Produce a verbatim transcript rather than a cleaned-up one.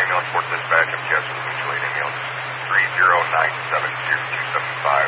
ambulance, Fort Dispatch, M T S with mutual aid ambulance, three zero nine seven two two seven five.